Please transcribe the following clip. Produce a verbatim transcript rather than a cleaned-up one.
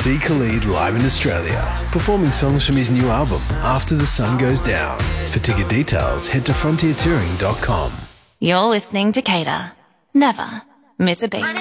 see Khalid live in Australia, performing songs from his new album, After the Sun Goes Down. For ticket details, head to frontier touring dot com. You're listening to Cater. Never miss a beat.